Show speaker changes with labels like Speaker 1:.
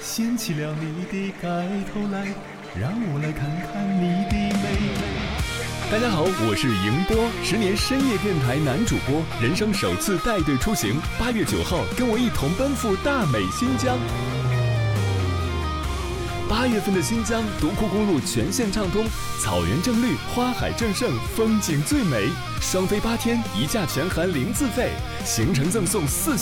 Speaker 1: 掀起了你的盖头来，让我来看看你的美。
Speaker 2: 大家好，我是迎波，10年深夜电台男主播，人生首次带队出行，8月9号跟我一同奔赴大美新疆。8月份的新疆，独库公路全线畅通，草原正绿，花海正盛，风景最美。双飞8天，1价全含0自费，行程赠送4